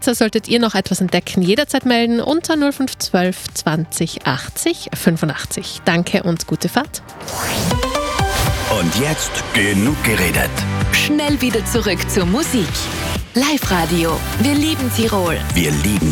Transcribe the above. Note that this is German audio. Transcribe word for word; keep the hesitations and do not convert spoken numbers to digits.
Greizer solltet ihr noch etwas entdecken, jederzeit melden unter null fünf eins zwei zwanzig achtzig fünfundachtzig. Danke und gute Fahrt. Und jetzt genug geredet. Schnell wieder zurück zur Musik. Live-Radio. Wir lieben Tirol. Wir lieben